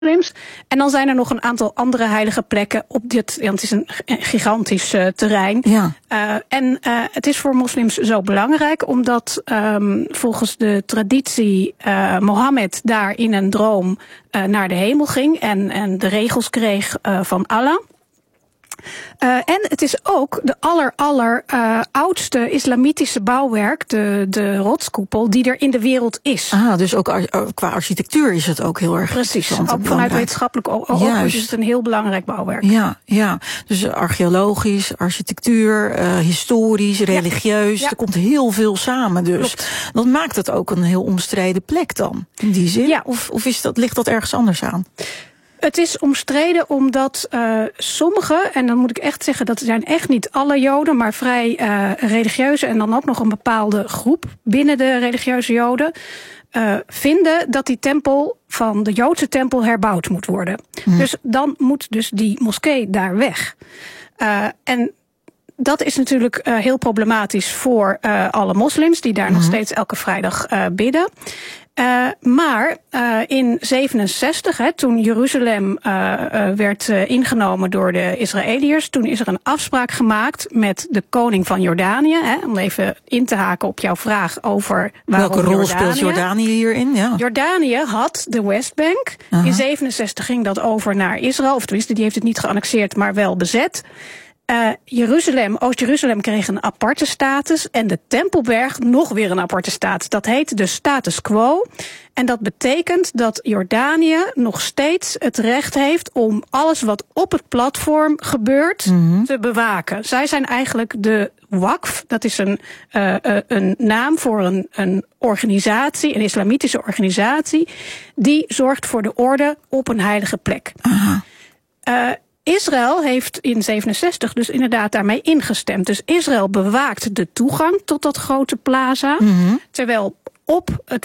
moslims. En dan zijn er nog een aantal andere heilige plekken op dit. Want het is een gigantisch terrein. Ja. Het is voor moslims zo belangrijk, omdat volgens de traditie Mohammed daar in een droom naar de hemel ging en de regels kreeg van Allah. En het is ook de oudste islamitische bouwwerk, de rotskoepel, die er in de wereld is. Dus ook qua architectuur is het ook heel erg interessant. Ook vanuit wetenschappelijk oogpunt is het een heel belangrijk bouwwerk. Ja. Dus archeologisch, architectuur, historisch, religieus. Ja. Er komt heel veel samen dus. Klopt. Dat maakt het ook een heel omstreden plek dan, in die zin? Ja. Of ligt dat ergens anders aan? Het is omstreden omdat sommigen, en dan moet ik echt zeggen, dat zijn echt niet alle Joden, maar vrij religieuze en dan ook nog een bepaalde groep binnen de religieuze Joden, vinden dat die tempel van de Joodse tempel herbouwd moet worden. Dus dan moet dus die moskee daar weg. En dat is natuurlijk heel problematisch voor alle moslims die daar nog steeds elke vrijdag bidden. Maar in 67, toen Jeruzalem werd ingenomen door de Israëliërs, toen is er een afspraak gemaakt met de koning van Jordanië. Om even in te haken op jouw vraag over waarom welke rol speelt Jordanië hierin? Ja. Jordanië had de Westbank. In 67 ging dat over naar Israël, of tenminste die heeft het niet geannexeerd, maar wel bezet. Oost-Jeruzalem kreeg een aparte status en de Tempelberg nog weer een aparte status. Dat heet de status quo. En dat betekent dat Jordanië nog steeds het recht heeft om alles wat op het platform gebeurt te bewaken. Zij zijn eigenlijk de Waqf, dat is een naam voor een organisatie, een islamitische organisatie, die zorgt voor de orde op een heilige plek. Israël heeft in 67 dus inderdaad daarmee ingestemd. Dus Israël bewaakt de toegang tot dat grote plaza. Terwijl op het